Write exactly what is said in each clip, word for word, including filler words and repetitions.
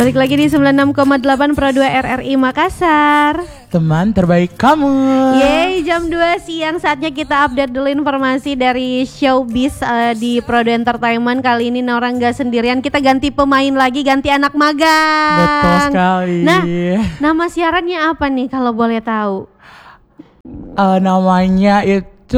Balik lagi di sembilan puluh enam koma delapan Pro dua R R I Makassar. Teman terbaik kamu. Yeay, jam dua siang saatnya kita update dulu informasi dari showbiz uh, di Pro dua Entertainment. Kali ini Nora gak sendirian, kita ganti pemain lagi, ganti anak magang. Betul sekali. Nah, nama siarannya apa nih kalau boleh tahu? Uh, namanya itu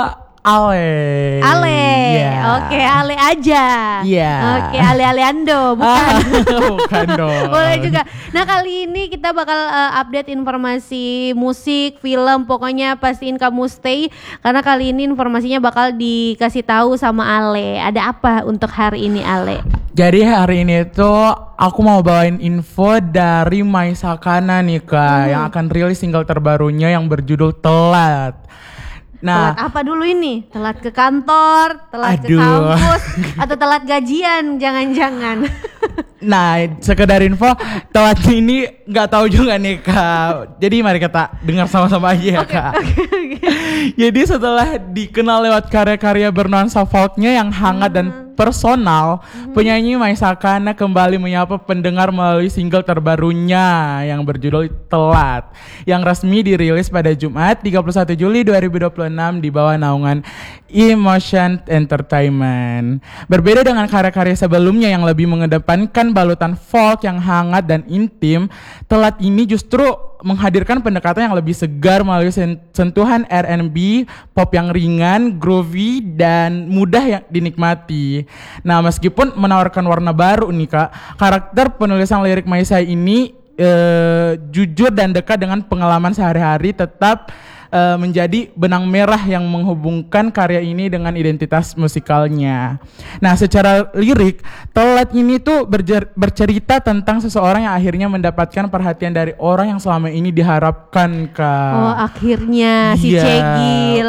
Ale. Ale, yeah. Oke Ale aja. Yeah. Oke Ale Aleando, bukan? Bukan dong. Boleh juga. Nah kali ini kita bakal uh, update informasi musik, film, pokoknya pastiin kamu stay karena kali ini informasinya bakal dikasih tahu sama Ale. Ada apa untuk hari ini Ale? Jadi hari ini tuh aku mau bawain info dari Maisakana nih Kak, hmm. yang akan rilis single terbarunya yang berjudul Telat. Nah, telat apa dulu ini? Telat ke kantor, telat aduh. ke kampus, atau telat gajian? Jangan-jangan. Nah, sekedar info, telat ini nggak tahu juga nih Kak. Jadi mari kita dengar sama-sama aja ya okay, Kak. Okay, okay. Jadi setelah dikenal lewat karya-karya bernuansa folknya yang hangat hmm. dan personal, mm-hmm. penyanyi Maisakana kembali menyapa pendengar melalui single terbarunya yang berjudul Telat, yang resmi dirilis pada Jumat tiga puluh satu Juli dua ribu dua puluh enam di bawah naungan Emotion Entertainment. Berbeda dengan karya-karya sebelumnya yang lebih mengedepankan balutan folk yang hangat dan intim, Telat ini justru menghadirkan pendekatan yang lebih segar melalui sentuhan R and B, pop yang ringan, groovy, dan mudah yang dinikmati. Nah, meskipun menawarkan warna baru nih Kak, karakter penulisan lirik Maisa ini eh, jujur dan dekat dengan pengalaman sehari-hari, tetap Uh, menjadi benang merah yang menghubungkan karya ini dengan identitas musikalnya. Nah, secara lirik, Telat ini tuh berjer- bercerita tentang seseorang yang akhirnya mendapatkan perhatian dari orang yang selama ini diharapkan, Kak. Oh, akhirnya si yeah, Cegil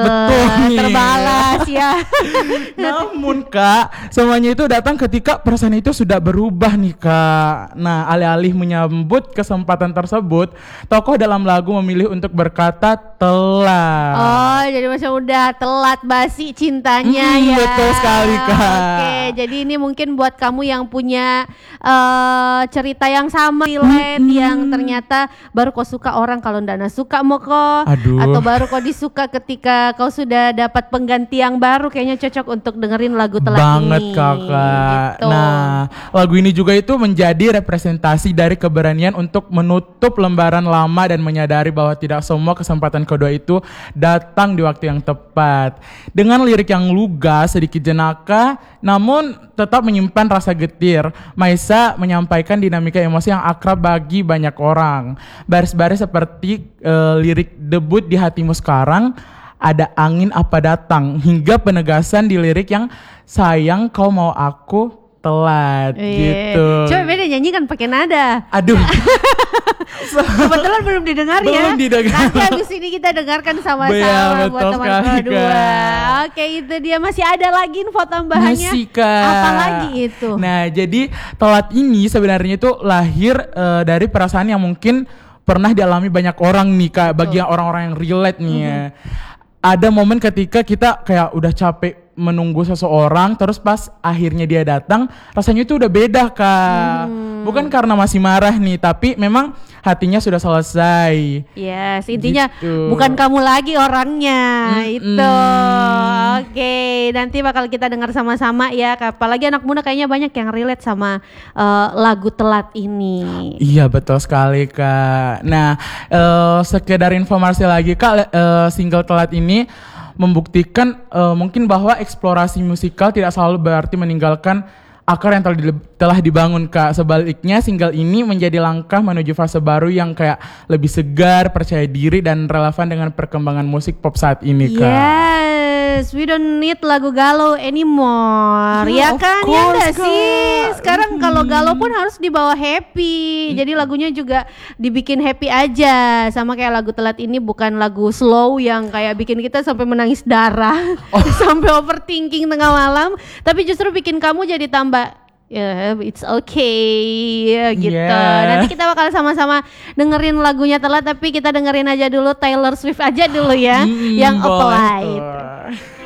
terbalas ya. Namun Kak, semuanya itu datang ketika perasaan itu sudah berubah nih Kak. Nah, alih-alih menyambut kesempatan tersebut, tokoh dalam lagu memilih untuk berkata telat. Oh, jadi masih udah telat basi cintanya hmm, ya. Betul sekali Kak. Oke, jadi ini mungkin buat kamu yang punya uh, cerita yang sama, relate, hmm, yang ternyata baru kau suka orang kalau ndak suka mau kok, atau baru kau disuka ketika kau sudah dapat pengganti yang baru, kayaknya cocok untuk dengerin lagu Telat banget ini. Kakak. Gitu. Nah, lagu ini juga itu menjadi representasi dari keberanian untuk menutup lembaran lama dan menyadari bahwa tidak semua kesempatan kedua itu itu datang di waktu yang tepat. Dengan lirik yang lugas, sedikit jenaka, namun tetap menyimpan rasa getir, Maisa menyampaikan dinamika emosi yang akrab bagi banyak orang. Baris-baris seperti uh, lirik debut Di Hatimu Sekarang, Ada Angin Apa Datang, hingga penegasan di lirik yang Sayang Kau Mau Aku Telat. Eee, gitu. Coba beda nyanyi kan pakai nada. Aduh. Kebetulan belum didengar belum ya. Didengar. Nanti habis ini kita dengarkan sama-sama ya, buat teman berdua. Oke, itu dia. Masih ada lagi info tambahannya. Masih Kak. Apa lagi itu? Nah, jadi Telat ini sebenarnya itu lahir uh, dari perasaan yang mungkin pernah dialami banyak orang nih Kak. Bagi yang orang-orang yang relate nih ya. Mm-hmm. Ada momen ketika kita kayak udah capek menunggu seseorang, terus pas akhirnya dia datang, rasanya itu udah beda Kak. Hmm. Bukan karena masih marah nih, tapi memang hatinya sudah selesai. Yes, intinya gitu. Bukan kamu lagi orangnya. Mm-mm. Itu. Oke, nanti bakal kita dengar sama-sama ya. Apalagi anak muda kayaknya banyak yang relate sama uh, lagu Telat ini. Iya, betul sekali Kak. Nah, uh, sekedar informasi lagi Kak, uh, single Telat ini membuktikan uh, mungkin bahwa eksplorasi musikal tidak selalu berarti meninggalkan akar yang telah, di, telah dibangun Kak. Sebaliknya single ini menjadi langkah menuju fase baru yang kayak lebih segar, percaya diri, dan relevan dengan perkembangan musik pop saat ini Kak. Yes, we don't need lagu galau anymore. Ya, ya kan, ya enggak sih? Sekarang kalau galau pun harus dibawa happy. Jadi lagunya juga dibikin happy aja. Sama kayak lagu Telat ini bukan lagu slow yang kayak bikin kita sampai menangis darah, oh. sampai overthinking tengah malam, tapi justru bikin kamu jadi tambah ya, yeah, it's okay ya, gitu. Yeah. Nanti kita bakal sama-sama dengerin lagunya Telat, tapi kita dengerin aja dulu Taylor Swift aja dulu ya, hmm, yang Applied.